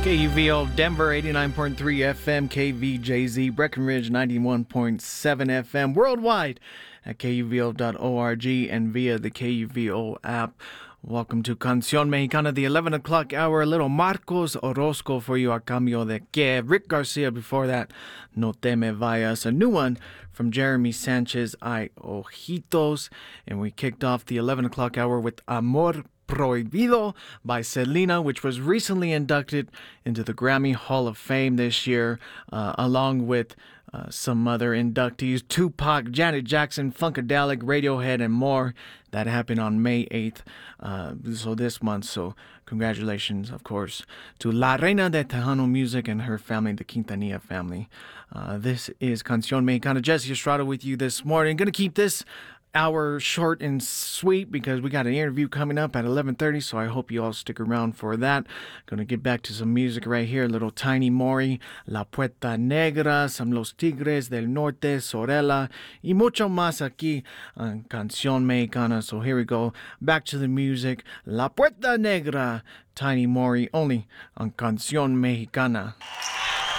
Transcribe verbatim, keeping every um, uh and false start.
K U V O Denver eighty-nine point three F M, K V J Z Breckenridge ninety-one point seven F M, worldwide at K U V O dot org and via the K U V O app. Welcome to Canción Mexicana, the eleven o'clock hour. A little Marcos Orozco for you, A Cambio de Que. Rick Garcia before that, No Te Me Vayas. A new one from Jeremy Sanchez, Ay Ojitos. And we kicked off the eleven o'clock hour with Amor Prohibido by Selena, which was recently inducted into the Grammy Hall of Fame this year, uh, along with uh, some other inductees, Tupac, Janet Jackson, Funkadelic, Radiohead, and more. That happened on May eighth, uh, so this month. So congratulations, of course, to La Reina de Tejano Music and her family, the Quintanilla family. Uh, this is Canción Mexicana. Jesse Estrada with you this morning. Going to keep this hour short and sweet because we got an interview coming up at eleven thirty, so I hope you all stick around for that. Gonna get back to some music right here. Little Tiny Mori, La Puerta Negra, some Los Tigres del Norte, Sorella, y mucho más aquí on Canción Mexicana. So here we go, back to the music. La Puerta Negra, Tiny Mori, only on Canción Mexicana.